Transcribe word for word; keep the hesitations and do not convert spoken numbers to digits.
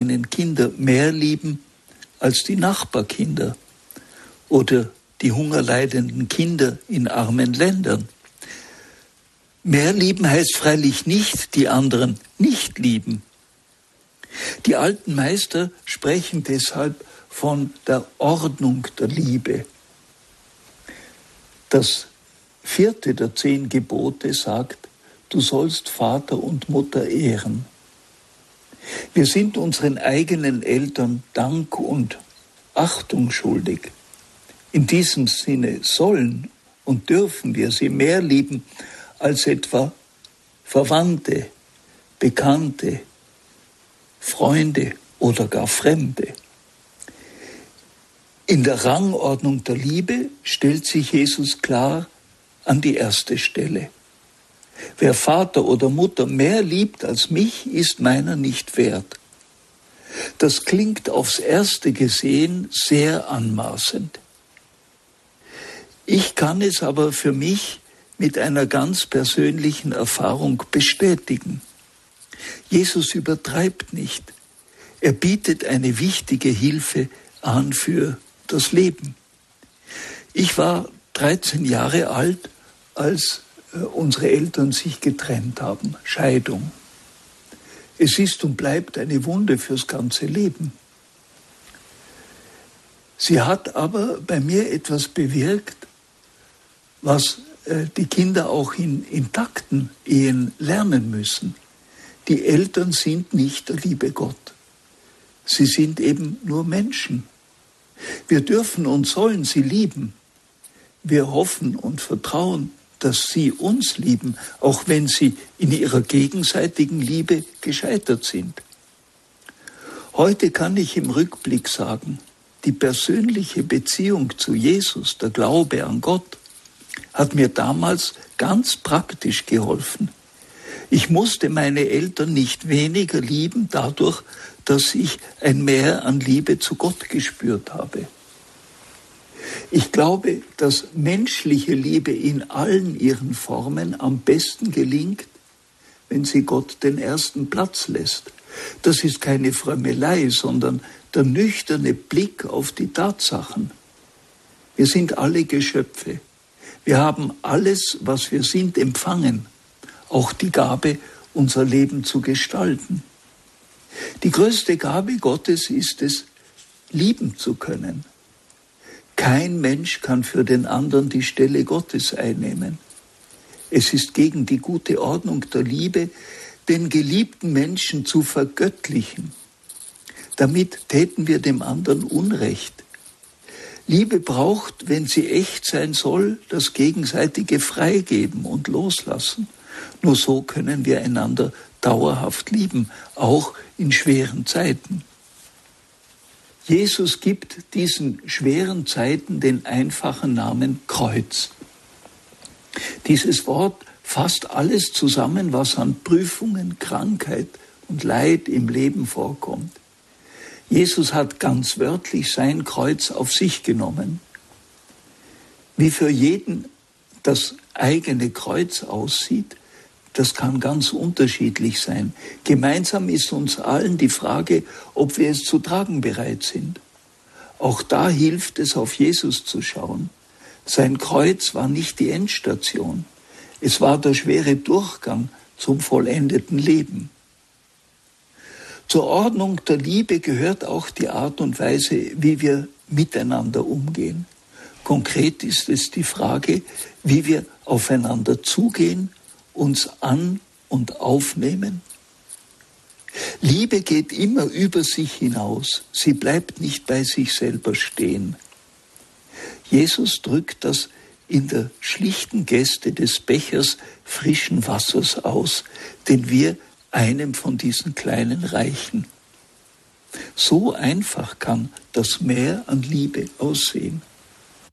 eigenen Kinder mehr lieben als die Nachbarkinder oder die hungerleidenden Kinder in armen Ländern. Mehr lieben heißt freilich nicht, die anderen nicht lieben. Die alten Meister sprechen deshalb von der Ordnung der Liebe. Das vierte der zehn Gebote sagt, du sollst Vater und Mutter ehren. Wir sind unseren eigenen Eltern Dank und Achtung schuldig. In diesem Sinne sollen und dürfen wir sie mehr lieben als etwa Verwandte, Bekannte, Freunde oder gar Fremde. In der Rangordnung der Liebe stellt sich Jesus klar an die erste Stelle. Wer Vater oder Mutter mehr liebt als mich, ist meiner nicht wert. Das klingt aufs Erste gesehen sehr anmaßend. Ich kann es aber für mich mit einer ganz persönlichen Erfahrung bestätigen. Jesus übertreibt nicht. Er bietet eine wichtige Hilfe an für das Leben. Ich war dreizehn Jahre alt, als unsere Eltern sich getrennt haben. Scheidung. Es ist und bleibt eine Wunde fürs ganze Leben. Sie hat aber bei mir etwas bewirkt, was äh, die Kinder auch in intakten Ehen lernen müssen. Die Eltern sind nicht der liebe Gott. Sie sind eben nur Menschen. Wir dürfen und sollen sie lieben. Wir hoffen und vertrauen, dass sie uns lieben, auch wenn sie in ihrer gegenseitigen Liebe gescheitert sind. Heute kann ich im Rückblick sagen, die persönliche Beziehung zu Jesus, der Glaube an Gott, hat mir damals ganz praktisch geholfen. Ich musste meine Eltern nicht weniger lieben, dadurch, dass ich ein Mehr an Liebe zu Gott gespürt habe. Ich glaube, dass menschliche Liebe in allen ihren Formen am besten gelingt, wenn sie Gott den ersten Platz lässt. Das ist keine Frömmelei, sondern der nüchterne Blick auf die Tatsachen. Wir sind alle Geschöpfe. Wir haben alles, was wir sind, empfangen. Auch die Gabe, unser Leben zu gestalten. Die größte Gabe Gottes ist es, lieben zu können. Kein Mensch kann für den anderen die Stelle Gottes einnehmen. Es ist gegen die gute Ordnung der Liebe, den geliebten Menschen zu vergöttlichen. Damit täten wir dem anderen Unrecht. Liebe braucht, wenn sie echt sein soll, das gegenseitige Freigeben und Loslassen. Nur so können wir einander dauerhaft lieben, auch in schweren Zeiten. Jesus gibt diesen schweren Zeiten den einfachen Namen Kreuz. Dieses Wort fasst alles zusammen, was an Prüfungen, Krankheit und Leid im Leben vorkommt. Jesus hat ganz wörtlich sein Kreuz auf sich genommen. Wie für jeden das eigene Kreuz aussieht, das kann ganz unterschiedlich sein. Gemeinsam ist uns allen die Frage, ob wir es zu tragen bereit sind. Auch da hilft es, auf Jesus zu schauen. Sein Kreuz war nicht die Endstation. Es war der schwere Durchgang zum vollendeten Leben. Zur Ordnung der Liebe gehört auch die Art und Weise, wie wir miteinander umgehen. Konkret ist es die Frage, wie wir aufeinander zugehen, uns an- und aufnehmen. Liebe geht immer über sich hinaus. Sie bleibt nicht bei sich selber stehen. Jesus drückt das in der schlichten Geste des Bechers frischen Wassers aus, den wir einem von diesen Kleinen reichen. So einfach kann das Meer an Liebe aussehen.